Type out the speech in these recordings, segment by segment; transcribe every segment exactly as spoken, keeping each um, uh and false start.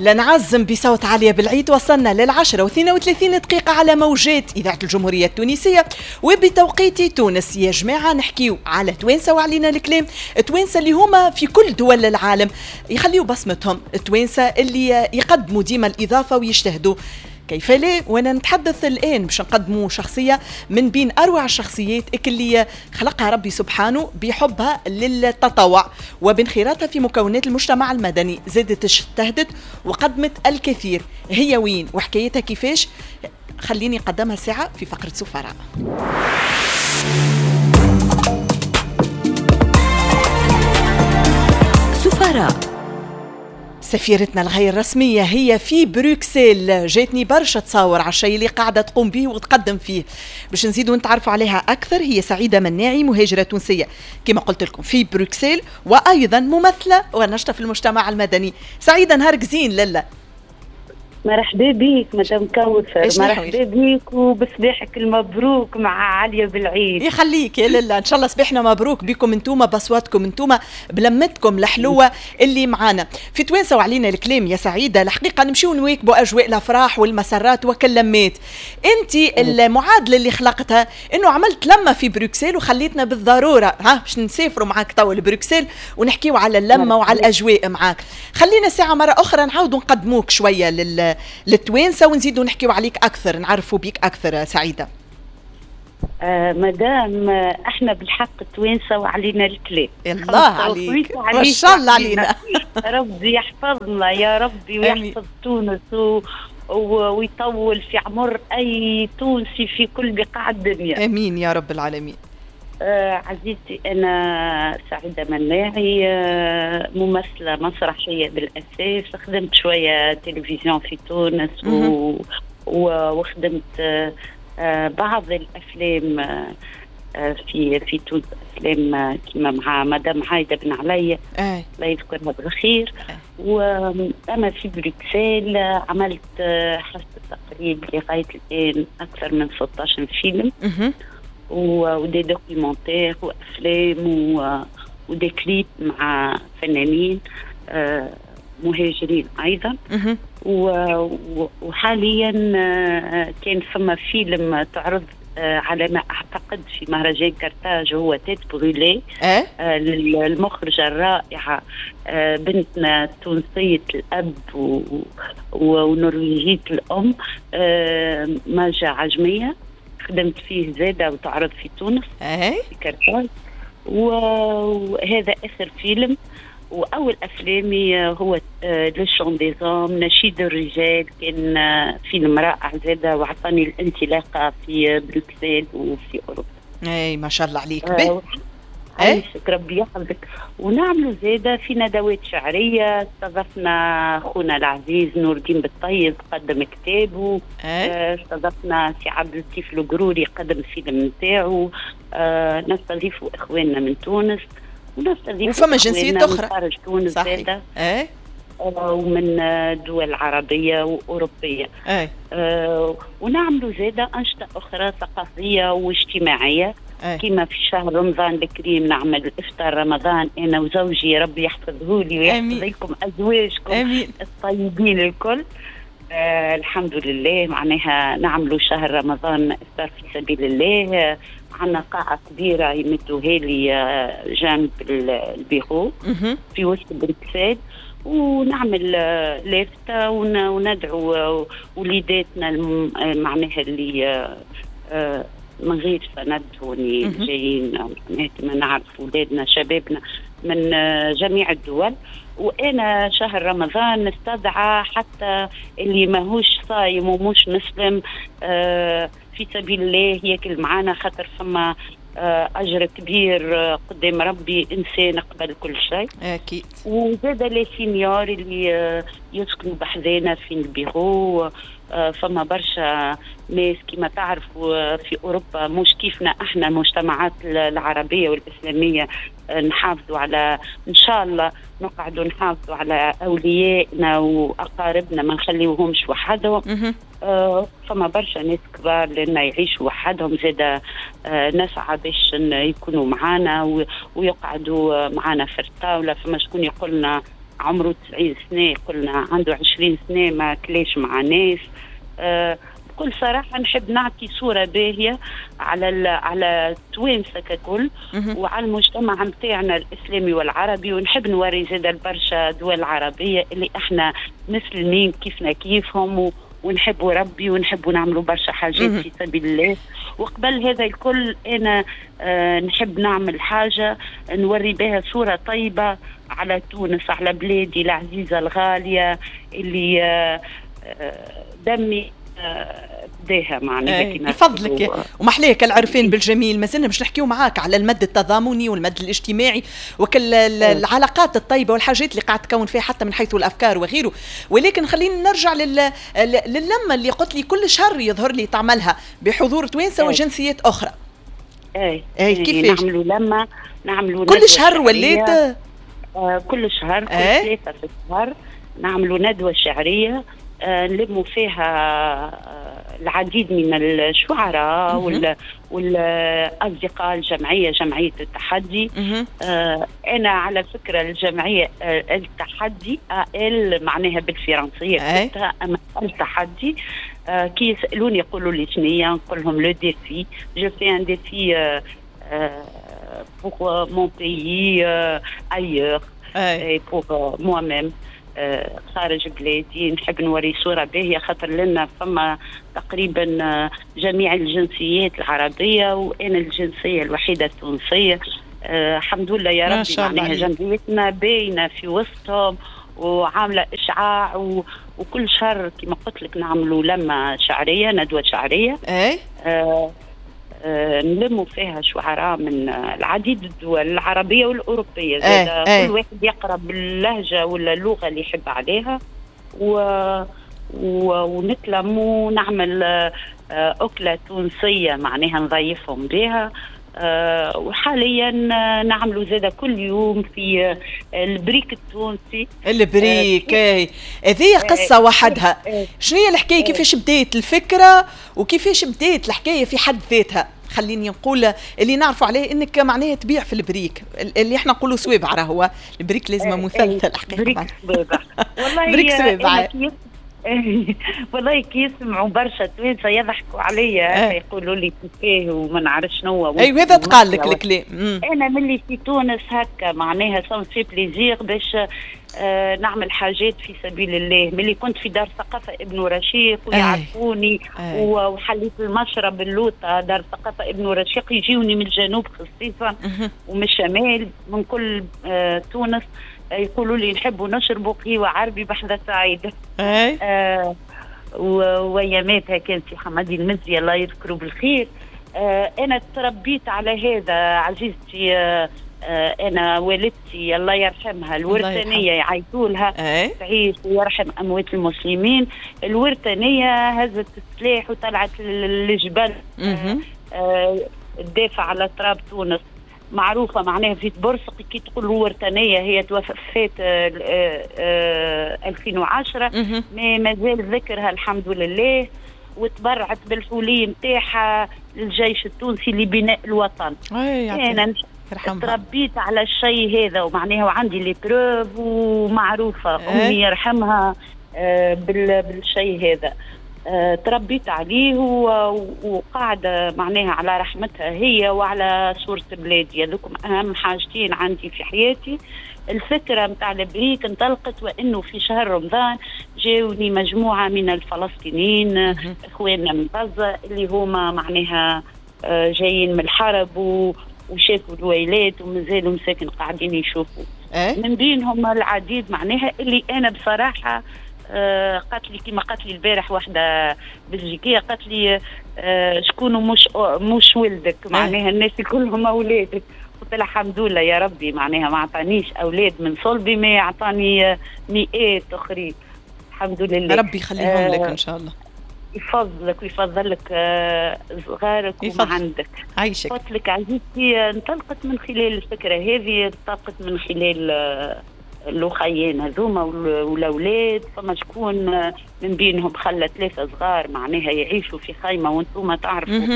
لنعزم بصوت عالية بالعيد. وصلنا للعشرة واثنين وثلاثين دقيقة على موجات إذاعة الجمهورية التونسية وبتوقيت تونس. يا جماعة نحكيو على توانسة وعلينا الكلام، توانسة اللي هما في كل دول العالم يخليوا بصمتهم، توانسة اللي يقدموا ديما الإضافة ويجتهدوا. كيف لا؟ وانا نتحدث الان باش نقدموا شخصيه من بين اروع الشخصيات اللي خلقها ربي سبحانه بحبها للتطوع وبانخراطها في مكونات المجتمع المدني. زادت اجتهدت وقدمت الكثير. هي وين وحكايتها كيفاش؟ خليني اقدمها ساعه في فقره سفراء. سفراء. سفيرتنا الغير رسمية هي في بروكسل، جاتني برشا تصاور على الشيء اللي قاعدة تقوم به وتقدم فيه. باش نزيدوا نتعرفوا عليها أكثر، هي سعيدة مناعي، مهاجرة تونسية كما قلت لكم في بروكسل، وأيضا ممثلة ونشطة في المجتمع المدني. سعيدة، نهارك زين لله. مرحبا بيك مدام كوثر، مرحبا بيك وبصباحك المبروك مع عالية بالعيد. يخليك يا لله، ان شاء الله صباحنا مبروك بكم انتوما، باصواتكم انتوما، بلمتكم الحلوه اللي معانا في توانسه. وعلينا الكلام يا سعيده، الحقيقه نمشيو نواكبوا اجواء الافراح والمسرات وكلمات. انت المعادله اللي خلقتها انه عملت لمه في بروكسل وخليتنا بالضروره ها باش نسافروا معاك توا لبروكسل ونحكيو على اللمه وعلى الاجواء معاك. خلينا ساعه مره اخرى نعاودوا نقدموك شويه لل للتوانسة ونزيدوا نحكيوا عليك أكثر، نعرفوا بيك أكثر. سعيدة. آه مدام، احنا بالحق التوانسة وعلينا الكلام. الله عليك، ما شاء الله علينا. ربي يحفظنا يا ربي ويحفظ تونس و... و... ويطول في عمر أي تونسي في كل بقاع الدنيا. أمين يا رب العالمين. آه عزيزتي، أنا سعيدة مناعي، آه ممثلة مسرحية بالأساس. خدمت شوية تلفزيون في تونس و... و... وخدمت آه آه بعض الأفلام آه في في تونس، أفلام آه كما مع مدام عايدة بن علي الله يذكرها بالخير. وأنا في بروكسل عملت آه حسب التقريب لغاية الآن أكثر من ستة عشر فيلم ودي دوكيومنتير وافلام ودي كليب مع فنانين مهاجرين ايضا. وحاليا كان فما فيلم تعرض على ما اعتقد في مهرجان كرتاج، هو تيت برولي للمخرجه الرائعه بنتنا تونسيه الاب ونرويجيه الام ماجا عجميه. خدمت فيه زادة وتعرض في تونس في كرتاج، وهذا آخر فيلم. وأول أفلامي هو لو شون دي زوم، نشيد الرجال، كان فيلم رائع زادة وعطاني الانطلاقة في بروكسل وفي أوروبا. أي ما شاء الله عليك. آه عايشك ربي يحفظك. ونعملوا زادة في ندوات شعرية، استضفنا أخونا العزيز نور الدين بالطيب قدم كتابه، استضفنا سي عبد اللطيف القروري قدم فيلم نتاعو، أه نستضيفوا إخواننا من تونس ونستضيفوا وفما جنسيات أخرى خارج تونس زادة أه؟ ومن دول عربية وأوروبية. أه ونعملوا زادة أنشطة أخرى ثقافية واجتماعية. أي. كما في شهر رمضان الكريم نعمل إفطار رمضان أنا وزوجي، ربي يحفظه لي ويحفظ لكم أزواجكم أمين. الطيبين الكل. آه الحمد لله، معناها نعملوا شهر رمضان إفطار في سبيل الله. آه عنا قاعة كبيرة يمدوها لي آه جنب البيرو في وسط بروكسل، ونعمل آه لافتة وندعو آه وليداتنا معناها اللي آه آه من غير سند هوني جايين ما نعرف ولادنا شبابنا من جميع الدول. وانا شهر رمضان نستدعى حتى اللي ماهوش صايم ومش مسلم في سبيل الله ياكل معانا، خاطر فما اجر كبير قدام ربي، انسان قبل كل شيء اكيد. وزاد لي سينيور اللي يسكنوا بحذانا في البيرو. فما برشا ناس كما تعرفوا في أوروبا مش كيفنا احنا المجتمعات العربية والإسلامية، نحافظوا على إن شاء الله نقعدوا نحافظوا على أوليائنا وأقاربنا ما نخليوهمش وحدهم. آه فما برشا ناس كبار لأن يعيشوا وحدهم، زاد آه نسعى باش يكونوا معنا ويقعدوا معنا في الطاولة. فما شكون يقولنا عمره تسعين سنة، قلنا عنده عشرين سنة ما كليش مع ناس. أه بكل صراحة نحب نعطي صورة باهية على على توانسة ككل وعلى المجتمع متاعنا الإسلامي والعربي، ونحب نوري زاد البرشا دول عربية اللي احنا مسلمين كيفنا كيفهم ونحبوا ربي ونحبوا نعملوا برشا حاجات في سبيل الله. وقبل هذا الكل أنا أه نحب نعمل حاجة نوري بها صورة طيبة على تونس، على بلادي العزيزة الغالية اللي أه دمي بداها معنا. بفضلك ومحليك العرفين بالجميل، ما زلنا باش نحكيو معاك على المد التضامني والمد الاجتماعي وكل العلاقات الطيبه والحاجات اللي قاعد تكون فيها حتى من حيث الافكار وغيره. ولكن خلينا نرجع لل... لللمه اللي قلت لي كل شهر يظهر لي تعملها بحضور توانسه وجنسيات اخرى. اي اي كيفاش نعملوا لمه نعملوا كل شهر وليت آه كل شهر كل ثلاثه في الشهر نعملوا ندوه شعريه آه نلموا فيها آه العديد من الشعراء وال والأصدقاء الجمعية جمعية التحدي. آه أنا على فكرة الجمعية آه التحدي آل معناها بالفرنسية التحدي. آه كي يسألوني يقولوا لي شنية نقول لهم لو ديفي جو في ان ديفي آه آه pour mon pays euh, ailleurs et pour euh, moi-même آه خارج بلادي. نحب نوري صورة باهية خاطر لنا فما تقريبا آه جميع الجنسيات العربية وأنا الجنسية الوحيدة التونسية. آه الحمد لله يا ربي معناها جمعيتنا باينة في وسطهم وعاملة إشعاع و... وكل شهر كما قلت لك نعملوا لما شعرية ندوة شعرية أي آه آه نلموا فيها شعراء من العديد الدول العربية والأوروبية زاد أي كل واحد يقرأ باللهجة ولا اللغة اللي يحب عليها و... و... ونتلموا ونعمل آه أكلة تونسية معناها نضيفهم بها. آه وحاليا نعملوا زادة كل يوم في البريك التونسي. البريك اي هذه قصة آه وحدها. آه شنو هي الحكاية؟ كيفاش بديت الفكرة وكيفاش بديت الحكاية في حد ذاتها؟ خليني نقول اللي نعرفوا عليه انك معناها تبيع في البريك اللي احنا نقولوا سويبع، راهو البريك لازم مثلث الحقيقة. بريك سويبع والله بريك سويبع والله كي يسمعوا برشا توانسه يضحكوا عليا أه. يقولوا لي كيفاه وما نعرفش شنو. ايوه هذا تقال لك الكلام. انا ملي في تونس هكا معناها سون في بليزير باش آه نعمل حاجات في سبيل الله. ملي كنت في دار ثقافه ابن رشيق ويعرفوني أه. وحليت المشرب اللوطه دار ثقافه ابن رشيق يجيوني من الجنوب خصيصا أه. ومن الشمال من كل آه تونس يقولوا لي نحبوا نشربوا قهوة عربي بحذا سعيد. اي آه وياماتها كان سي حمادي المزي الله يذكره بالخير. آه انا تربيت على هذا عزيزتي. آه آه انا والدتي الله يرحمها الورثانيه يعيطوا لها تعيش ويرحم اموات المسلمين. الورثانيه هزت السلاح وطلعت للجبل آه آه تدافع على تراب تونس. معروفة معناها في بورصق كي تقول ورثانية هي توفت ألفين وعشرة ما زال ذكرها الحمد لله. وتبرعت بالحولية نتاعها للجيش التونسي لبناء الوطن. أنا تربيت على الشيء هذا ومعناها وعندي لي بروف ومعروفة. أمي يرحمها بالشيء هذا أه تربيت عليه وقاعدة معناها على رحمتها هي وعلى صورة بلادي. هذوكم أهم حاجتين عندي في حياتي. الفكرة متاع البريك انطلقت وإنه في شهر رمضان جاوني مجموعة من الفلسطينيين إخواننا من غزة اللي هما معناها جايين من الحرب وشافوا الويلات ومازالوا مساكن قاعدين يشوفوا. من بينهم العديد معناها اللي أنا بصراحة آه قالت لي كيما قالت لي البارح واحده بلجيكيه قالت لي آه شكون مش مش ولدك معناها الناس كلهم اولادك. قلت لها الحمد لله يا ربي معناها ما عطانيش اولاد من صلبي ما اعطاني مئات اخرين الحمد لله. ربي يخليهم آه لك ان شاء الله. يفضلك ويفضلك آه صغارك وما عندك. عايشك. قلت لك عزيزتي انطلقت من خلال الفكره هذه انطلقت من خلال آه الاخيين هذوما والاولاد. فما شكون من بينهم خلى ثلاثه صغار معناها يعيشوا في خيمه وانتم تعرفوا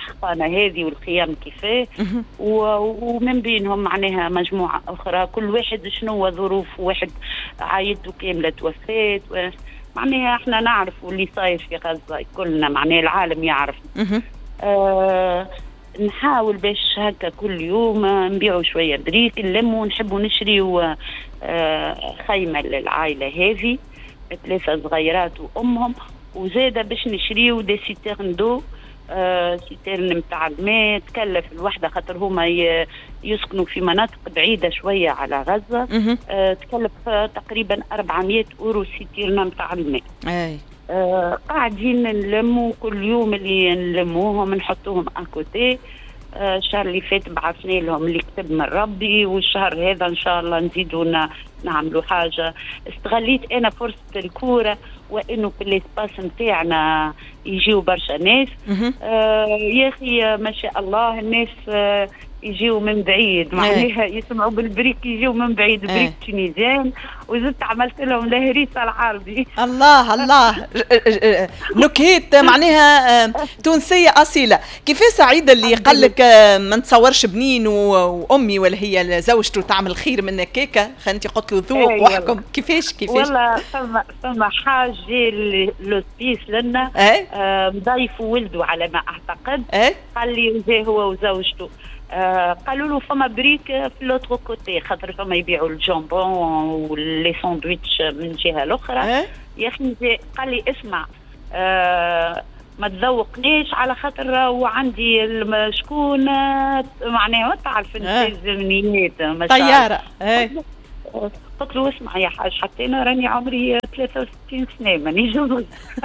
الحصانة هذه والخيام كيفاه، ومن بينهم معناها مجموعة أخرى كل واحد شنو ظروف، واحد عائلته كاملة توفات، معناها احنا نعرف اللي صاير في غزة كلنا، معناها العالم يعرف. آه نحاول باش هكا كل يوم نبيعوا شوية بريك، نلموا نحبوا نشريوا آه خيمة للعائلة هذه، ثلاثة صغيرات وأمهم، وزادة باش نشريوا دي سيتيرن دو، آه سيتيرن متاع الماء، تكلف الوحدة خاطر هما يسكنوا في مناطق بعيدة شوية على غزة، آه تكلف تقريبا أربعمائة أورو سيتيرن متاع الماء. أي. آه قاعدين نلموا كل يوم اللي نلموهم نحطوهم أكوتي. آه الشهر اللي فات بعثنا لهم اللي كتب من ربي، والشهر هذا إن شاء الله نزيدوا نعملوا حاجة. استغليت أنا فرصة الكورة وإنه في الاسباس نتاعنا يجيوا برشا ناس. آه يا أخي ما شاء الله الناس آه يجيوا من بعيد، معناها يسمعوا بالبريك يجيوا من بعيد، بريك تونيزيان، وزدت عملت لهم لهريسة العربي. الله الله نكهات معناها تونسية أصيلة. كيف سعيدة اللي قال لك ما نتصورش بنين وأمي ولا هي زوجته تعمل خير من كيكة، خليني قلت له ذوق واحكم كيفاش كيفاش. والله ثم ثم حاجة لوسبيس لنا مضيف ولده على ما أعتقد، قال لي جاي هو وزوجته، آه قالوا له فما بريك في لوترو كوتي خاطر فما يبيعوا الجامبون واللي ساندويتش من جهه الاخرى. أه؟ يا اخي قال لي اسمع آه ما تذوقنيش على خاطر وعندي شكون معناها ما تعرف انت الزمنيات طياره. أه؟ قلت له اسمع يا حاج حتى انا راني عمري ثلاثة وستين سنه ماني جوز.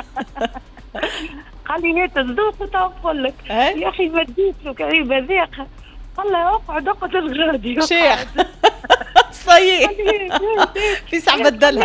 قال لي هات الذوق وتنقول لك. أه؟ يا اخي ما تجيش له كريم ذاقها. قال له اقعد اقعد الغادي شيخ صحيح في ساعة بدلها.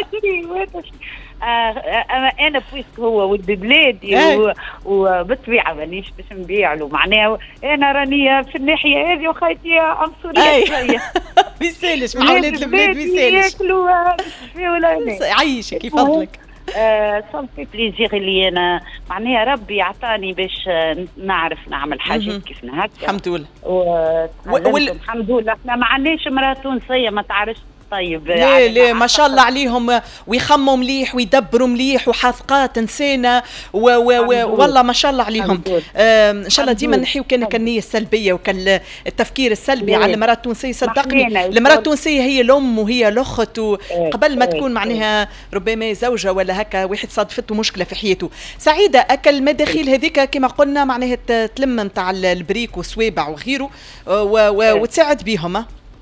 انا انا بويسك هو ولد بلادي وبالطبيعه مانيش باش نبيع له، معناها انا راني في الناحيه هذه وخايتي عنصريه شويه. ما يسالش مع ولاد البلاد ما يسالش ياكلوا ولا عيشك يفضلك. آه صافي بليزير اللي انا معناها ربي يعطاني باش نعرف نعمل حاجات كيف هكا الحمد لله. وال... الحمد لله احنا ما عندناش امراه تونسيه ما تعرفش طيب. ليه ليه ما شاء الله عليهم ويخموا مليح ويدبروا مليح وحاثقات انسانه و و و والله ما شاء الله عليهم. آه ان شاء الله ديما نحيو كان كالنيه السلبيه وكان التفكير السلبي على المراه التونسيه. صدقني المراه التونسيه هي الام وهي الاخت، وقبل ما تكون معناها ربما زوجه ولا هكا واحد صادفته مشكله في حياته. سعيده اكل المداخيل هذيك كما قلنا معناها تلم نتاع البريك وسوابع وغيره وتساعد بيهم.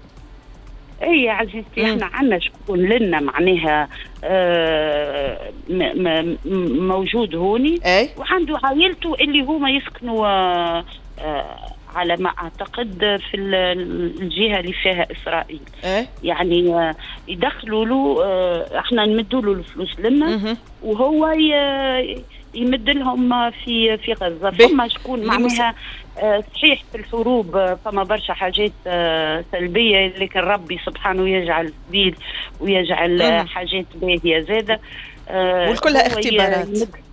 اي يا عزيزتي احنا عندنا شكون لنا معناها آه موجود هوني أي؟ وعنده عائلته اللي هما يسكنوا آه آه على ما اعتقد في الجهه اللي فيها اسرائيل. أي؟ يعني آه يدخلوا له آه احنا نمدوا له الفلوس لنا وهو يمد لهم في في غزه. فما شكون معناها آه صحيح في الحروب آه فما برشا حاجات آه سلبيه، لكن ربي سبحانه يجعل سبيل ويجعل آه حاجات باهيه زاده. آه والكلها اختبارات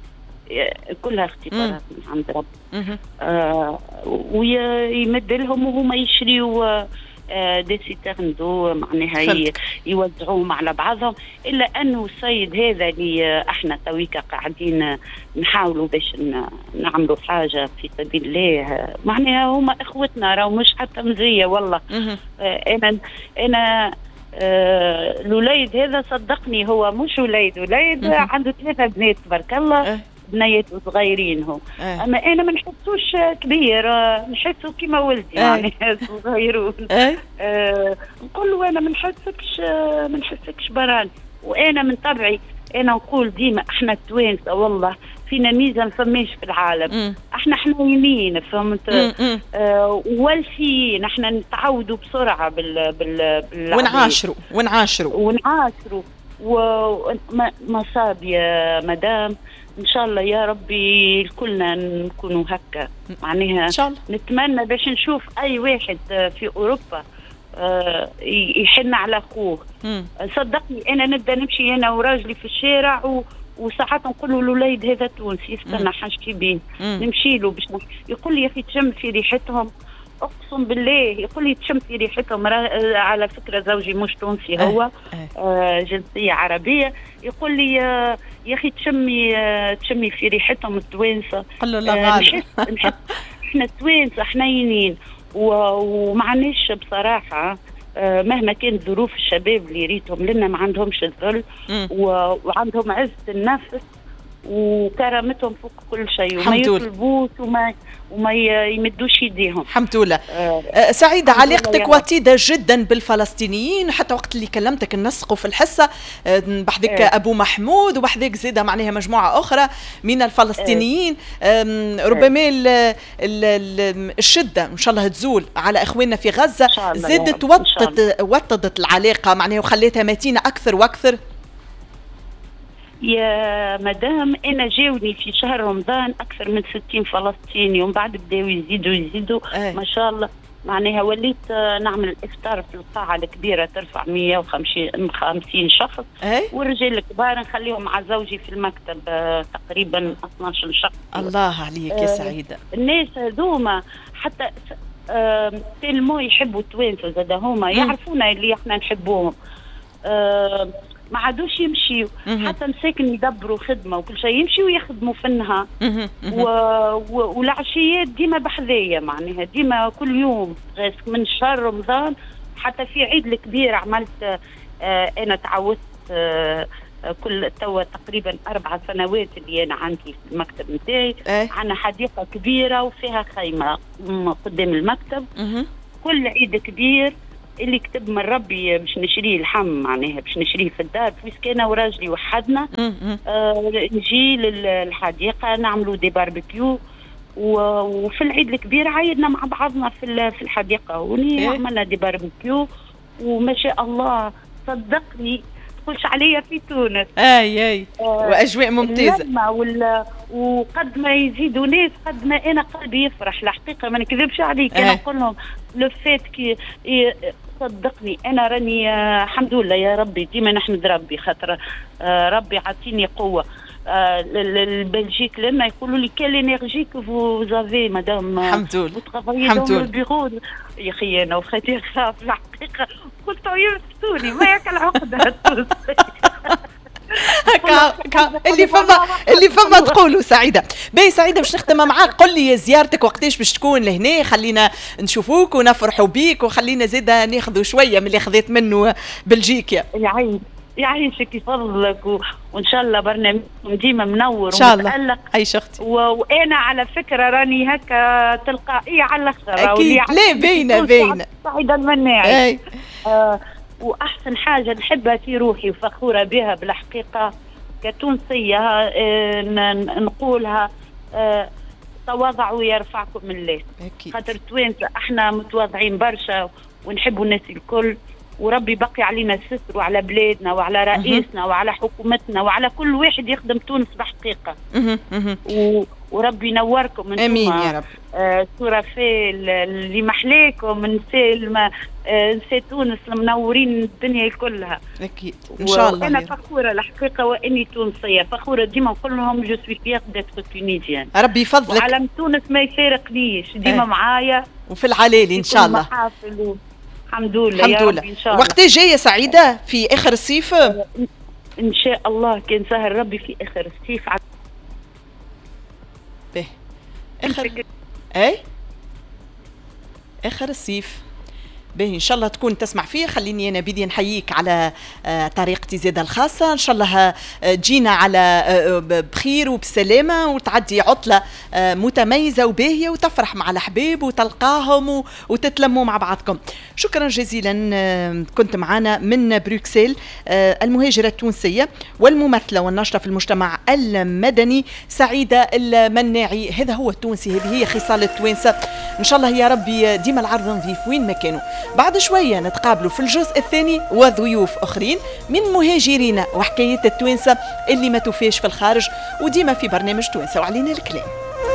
كلها اختبارات من عند ربي. آه ويمد لهم وهما يشريوا آه دي سيتيرن دو معناها يوزعوهم على بعضهم، الا انه السيد هذا اللي احنا تويكا قاعدين نحاولوا باش نعملوا حاجه في سبيل الله، معناها هما اخوتنا راهو مش حتى مزيه والله. آه انا انا آه الوليد هذا صدقني هو مش وليد وليد عنده ثلاثه بنات تبارك الله، بنيات صغيرين هو. أه. اما انا ما نحسوش كبير، نحسه كيما ولدي. أه. يعني صغيرون. أه. أه نقول له انا ما نحسكش ما نحسكش براني، وانا من طبعي انا نقول ديما احنا التوانسه والله فينا ميزه ما فماش في العالم. م. احنا حنينين فهمت. آه والفين احنا نتعودوا بسرعه بال بال ونعاشروا ونعاشروا ونعاشروا ومصاب يا مدام. ان شاء الله يا ربي كلنا نكونوا هكا، معناها نتمنى باش نشوف اي واحد في اوروبا آه يحن على اخوه. صدقني انا نبدا نمشي انا وراجلي في الشارع وساعات نقولوا الوليد هذا تونسي استنى حاجتي به نمشي له باش يقول لي يا اخي تشم في ريحتهم، اقسم بالله يقول لي تشم في ريحتهم. على فكره زوجي مش تونسي هو آه جنسيه عربيه، يقول لي يا اخي تشمي تشمي في ريحتهم التوانسه. قل له الله غالب احنا التوانسه حنينين ومعناش بصراحه مهما كانت ظروف الشباب اللي ريتهم لنا ما عندهمش الذل وعندهم عزة النفس وكرامتهم فوق كل شيء وما يطلبوش وما وما يمدوش يديهم. الحمد لله. آه سعيدة، علاقتك وطيدة جدا بالفلسطينيين، حتى وقت اللي كلمتك ننسقوا في الحصة آه بحذك آه. أبو محمود وبحذك زيدة معناها مجموعة أخرى من الفلسطينيين. آه ربما ال ال ال الشدة إن شاء الله تزول على إخواننا في غزة، زادت وطدت وطدت العلاقة معناها وخليتها متينة أكثر وأكثر. يا مدام انا جاوني في شهر رمضان اكثر من ستين فلسطيني ومن بعد بداوا يزيدوا يزيدوا أي. ما شاء الله معناها وليت نعمل الافطار في القاعه الكبيره ترفع مية وخمسين شخص أي. والرجال الكبار نخليهم مع زوجي في المكتب تقريبا اثناش شخص. الله عليك يا سعيده. آه الناس هذوما حتى آه تلمو يحبوا التوانسه زاد هما يعرفونا اللي احنا نحبوهم. آه ما عادوش يمشيوا حتى مساكن يدبروا خدمه وكل شيء يمشيوا يخدموا في النهار و... و... والعشيات ديما بحذايا معناها ديما كل يوم من شهر رمضان حتى في عيد الكبير عملت آه انا تعودت آه كل توا تقريبا اربع سنوات اللي انا عندي في المكتب نتاعي عندنا حديقه كبيره وفيها خيمه قدام المكتب. كل عيد كبير اللي كتب من ربي باش نشريه اللحم معناها باش نشريه في الدار بويسك انا وراجلي وحدنا آه نجي للحديقه نعملوا دي باربيكيو وفي العيد الكبير عايدنا مع بعضنا في في الحديقه وني عملنا دي باربيكيو وما شاء الله صدقني تقولش عليا في تونس. اي اي آه واجواء ممتازه ولا وقد ما يزيدوا ناس قد ما انا قلبي يفرح الحقيقه ما نكذبش عليك. انا نقول لهم لو فات كي صدقني انا راني آه الحمد لله يا ربي ديما نحمد ربي خاطر آه ربي عطيني قوه. آه البلجيك لما يقولوا لي كال انرجي كو فوزافي مدام الحمد لله الحمد لله يا اخي انا وخاتي خاف الحقيقه قلت يرفتوني ما ياك العقده اللي فما اللي فما تقولوا سعيده. باهي سعيده باش نختم معاك، قل لي زيارتك وقتاش باش تكون لهنا، خلينا نشوفوك ونفرحوا بيك وخلينا زيدا ناخذوا شويه من اللي خذيت منه بلجيكا. يعيش يعيشك يفضلك و... وان شاء الله برنامجكم ديما منور ان شاء الله. اي شختي و... وانا على فكره راني هكا تلقائيه على الاخر اكيد لا باينه باينه سعيده المناعي. آه واحسن حاجه نحبها في روحي وفخوره بها بالحقيقه كتونسيه آه نقولها آه تواضعوا يرفعكم الله. خاطر توانسه احنا متواضعين برشا ونحبوا الناس الكل وربي بقي علينا الستر وعلى بلادنا وعلى رئيسنا وعلى حكومتنا وعلى كل واحد يخدم تونس بحقيقه. و... وربي ينوركم امين يا رب. آه صورة في اللي محليكم نساء الم... آه نساء تونس المنورين الدنيا كلها اكيد ان شاء الله. انا فخوره الحقيقه واني تونسيه فخوره ديما نقول لهم جو سوي فيغ ديتر تونيزيان. ربي يفضلك وعلم تونس ما يفارقنيش ديما معايا وفي العلالي ان شاء الله. الحمد لله الحمد لله. ان شاء الله. وقت جايه سعيده في اخر الصيف ان شاء الله كان سهل ربي في اخر الصيف. به اخر اي اخر الصيف باهي ان شاء الله تكون تسمع فيه. خليني انا بدي نحييك على طريقتي زاده الخاصه، ان شاء الله تجينا على بخير وبسلامه وتعدي عطله متميزه وباهيه وتفرح مع الاحباب وتلقاهم وتتلموا مع بعضكم. شكرا جزيلا. كنت معنا من بروكسل المهاجره التونسيه والممثله والناشطه في المجتمع المدني سعيده المناعي. هذا هو التونسي، هذه هي خصال التوانسه. ان شاء الله يا ربي ديما العرض نظيف وين ما كانوا. بعد شوية نتقابلوا في الجزء الثاني وضيوف أخرين من مهاجرين وحكايات التوانسة اللي ما توفاش في الخارج وديما في برنامج توانسة وعلينا الكلام.